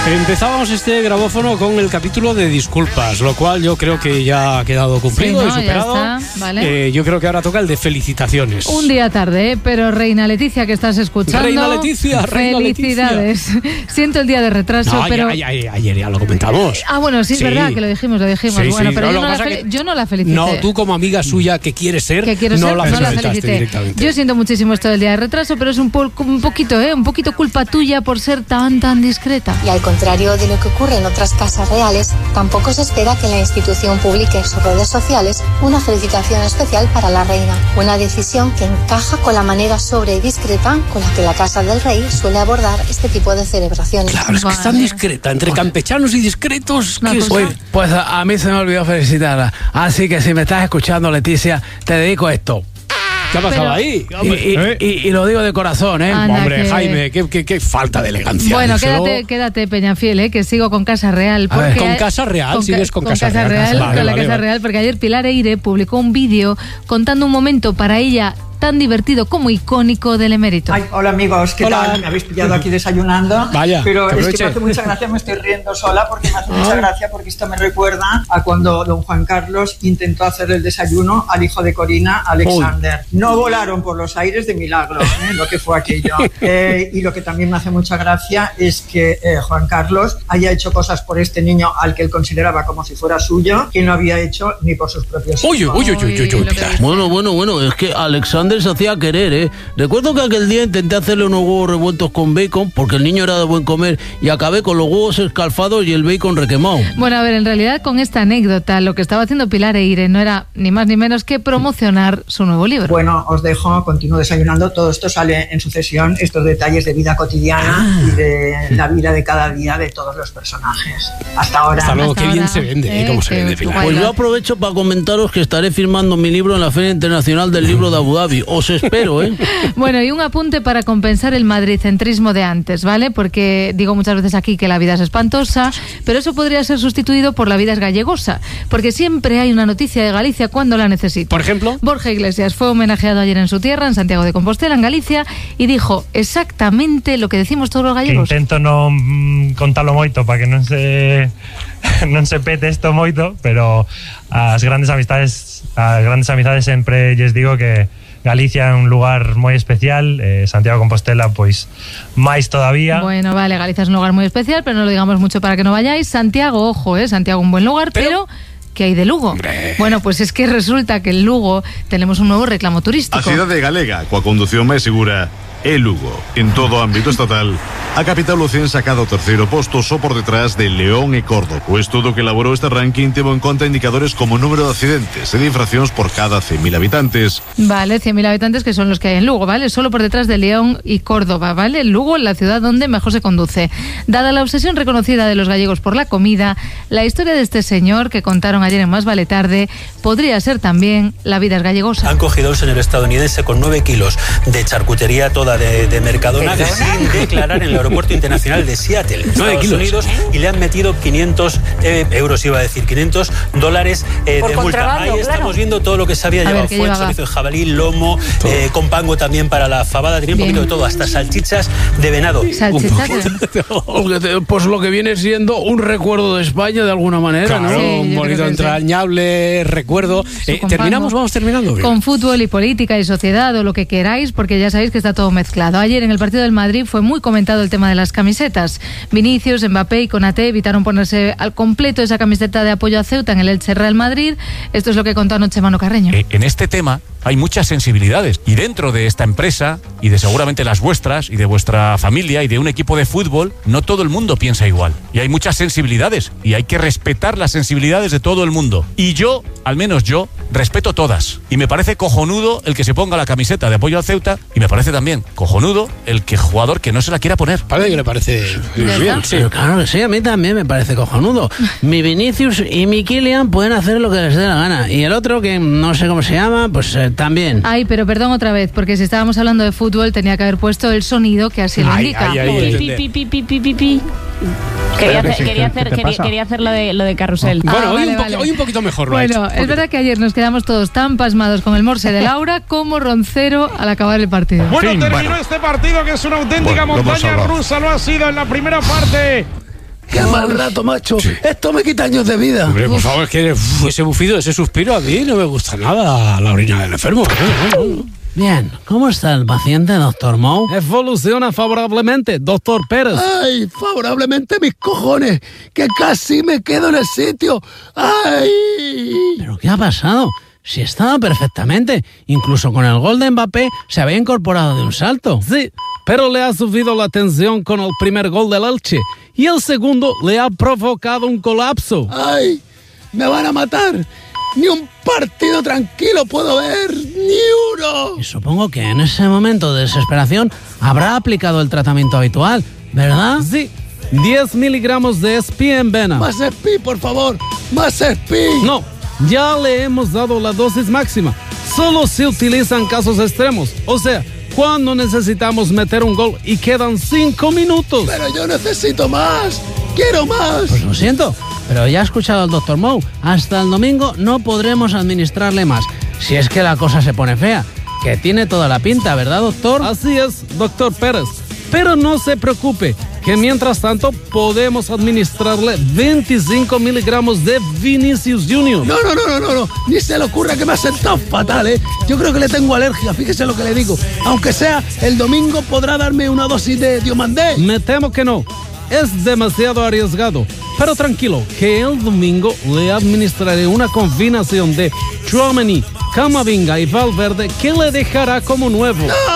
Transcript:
Empezábamos este grabófono con el capítulo de disculpas, lo cual yo creo que ya ha quedado cumplido y superado. Ya está, ¿vale? Yo creo que ahora toca el de felicitaciones. Un día tarde, pero Reina Leticia, que estás escuchando. Reina Leticia, felicidades. Leticia. Siento el día de retraso, No, pero. Ayer ya lo comentamos. Bueno, sí, es verdad que lo dijimos. Sí, bueno, sí. pero No, yo no la felicité. No, tú como amiga suya que quieres ser, no la felicitaste directamente. Yo siento muchísimo esto del día de retraso, pero es un poquito culpa tuya por ser tan discreta. Y al contrario de lo que ocurre en otras casas reales, tampoco se espera que la institución publique en sus redes sociales una felicitación especial para la reina. Una decisión que encaja con la manera sobre y discreta con la que la Casa del Rey suele abordar este tipo de celebraciones. Claro, es que es tan discreta, entre campechanos y discretos. Pues a mí se me olvidó felicitarla. Así que si me estás escuchando, Leticia, te dedico a esto. ¿Qué ha pasado ahí? Y lo digo de corazón, ¿eh? Anda, Hombre, Jaime, qué falta de elegancia. Bueno, quédate, Peñafiel, que sigo con Casa Real. Con Casa Real, sigues con Casa Real. Casa Real, porque ayer Pilar Eire publicó un vídeo contando un momento para ella tan divertido como icónico del emérito. Ay, hola amigos, ¿qué tal? Me habéis pillado aquí desayunando. Vaya, pero es que me hace mucha gracia, me estoy riendo sola porque me hace mucha gracia porque esto me recuerda a cuando don Juan Carlos intentó hacer el desayuno al hijo de Corina, Alexander. No volaron por los aires de milagro, lo que fue aquello. Y lo que también me hace mucha gracia es que Juan Carlos haya hecho cosas por este niño al que él consideraba como si fuera suyo, que no había hecho ni por sus propios hijos. Bueno, es que Alexander se hacía querer, ¿eh? Recuerdo que aquel día intenté hacerle unos huevos revueltos con bacon porque el niño era de buen comer y acabé con los huevos escalfados y el bacon requemado. Bueno, a ver, en realidad con esta anécdota lo que estaba haciendo Pilar Eire no era ni más ni menos que promocionar su nuevo libro. Bueno, os dejo, continúo desayunando. Todo esto sale en sucesión, estos detalles de vida cotidiana y de la vida de cada día de todos los personajes. Hasta ahora. Hasta luego, qué bien se vende, cómo se vende Pilar. Pues yo aprovecho para comentaros que estaré firmando mi libro en la Feria Internacional del Libro de Abu Dhabi. Os espero, ¿eh? Bueno, y un apunte para compensar el madridcentrismo de antes, ¿vale? Porque digo muchas veces aquí que la vida es espantosa, pero eso podría ser sustituido por la vida es gallegosa, porque siempre hay una noticia de Galicia cuando la necesito. Por ejemplo, Borja Iglesias fue homenajeado ayer en su tierra, en Santiago de Compostela, en Galicia, y dijo exactamente lo que decimos todos los gallegos. Que intento no contarlo moito para que non se pete isto moito, pero as grandes amistades sempre lles digo que Galicia é un lugar moi especial, Santiago de Compostela pois máis todavía. Bueno, vale, Galicia es un lugar muy especial, pero no lo digamos mucho para que no vayáis. Santiago, ojo, Santiago un buen lugar, pero ¿qué hay de Lugo? Hombre. Bueno, pues es que resulta que en Lugo tenemos un nuevo reclamo turístico. A cidade galega, coa condución máis segura, é Lugo. En todo o ámbito estatal, a capital lucense sacado o terceiro posto só por detrás de León e Córdoba. O estudo que elaborou este ranking tivo en conta indicadores como número de accidentes e de infraccións por cada 100.000 habitantes. Vale, 100.000 habitantes que son los que hay en Lugo, ¿vale? Solo por detrás de León y Córdoba, ¿vale? Lugo, la ciudad donde mejor se conduce. Dada la obsesión reconocida de los gallegos por la comida, la historia de este señor que contaron ayer en Más Vale Tarde podría ser también la vida es gallegosa. Han cogido a un señor estadounidense con 9 kilos de charcutería toda de Mercadona sin declarar en el aeropuerto internacional de Seattle, Estados Unidos, y le han metido 500 euros, iba a decir, $500 de multa. Ahí estamos viendo todo lo que se había llevado. Fue el chorizo de jabalí, lomo, con pango también para la fabada, tenía un poquito de todo, hasta salchichas de venado. Pues lo que viene siendo un recuerdo de España de alguna manera, claro, ¿no? Sí, un bonito entrañable recuerdo. Vamos terminando. Con fútbol y política y sociedad o lo que queráis, porque ya sabéis que está todo mezclado. Ayer en el partido del Madrid fue muy comentado el tema de las camisetas. Vinicius, Mbappé y Konaté evitaron ponerse al completo esa camiseta de apoyo a Ceuta en el Elche Real Madrid. Esto es lo que contó anoche Manu Carreño. En este tema hay muchas sensibilidades y dentro de esta empresa y de seguramente las vuestras y de vuestra familia y de un equipo de fútbol, no todo el mundo piensa igual y hay muchas sensibilidades y hay que respetar las sensibilidades de todo el mundo, y yo, al menos yo, respeto todas, y me parece cojonudo el que se ponga la camiseta de apoyo al Ceuta, y me parece también cojonudo el jugador que no se la quiera poner. Parece que le parece bien, sí. Pero claro que sí, a mí también me parece cojonudo. Mi Vinicius y mi Kylian pueden hacer lo que les dé la gana, y el otro, que no sé cómo se llama, pues también. Ay, pero perdón otra vez, porque si estábamos hablando de fútbol tenía que haber puesto el sonido que así lo indica. Quería hacer lo de carrusel. Bueno, hoy un poquito mejor lo ha hecho. Es verdad que ayer nos quedamos todos tan pasmados con el morse de Laura como Roncero al acabar el partido. Terminó este partido que es una auténtica montaña rusa, lo ha sido en la primera parte. Qué mal rato, macho. Sí. Esto me quita años de vida. Hombre, por favor, es que ese bufido, ese suspiro, a mí no me gusta nada la orina del enfermo. Bien, ¿cómo está el paciente, doctor Mou? Evoluciona favorablemente, doctor Pérez. ¡Ay, favorablemente mis cojones! ¡Que casi me quedo en el sitio! ¡Ay! ¿Pero qué ha pasado? Si estaba perfectamente. Incluso con el gol de Mbappé se había incorporado de un salto. Sí, pero le ha subido la tensión con el primer gol del Elche. Y el segundo le ha provocado un colapso. ¡Ay! ¡Me van a matar! Ni un partido tranquilo puedo ver, ni uno. Y supongo que en ese momento de desesperación habrá aplicado el tratamiento habitual, ¿verdad? Sí, 10 miligramos de Spi en vena. Más Spi, por favor, más Spi. No, ya le hemos dado la dosis máxima. Solo se utiliza en casos extremos, o sea, cuando necesitamos meter un gol y quedan 5 minutos. Pero yo necesito más, quiero más. Pues lo siento. Pero ya ha escuchado al doctor Mou. Hasta el domingo no podremos administrarle más. Si es que la cosa se pone fea. Que tiene toda la pinta, ¿verdad, doctor? Así es, doctor Pérez. Pero no se preocupe, que mientras tanto podemos administrarle 25 miligramos de Vinicius Junior. No. Ni se le ocurra que me ha sentado fatal, ¿eh? Yo creo que le tengo alergia, fíjese lo que le digo. Aunque sea, el domingo podrá darme una dosis de Diomandé. Me temo que no. Es demasiado arriesgado. Pero tranquilo, que el domingo le administraré una combinación de Tchouaméni, Camavinga y Valverde que le dejará como nuevo.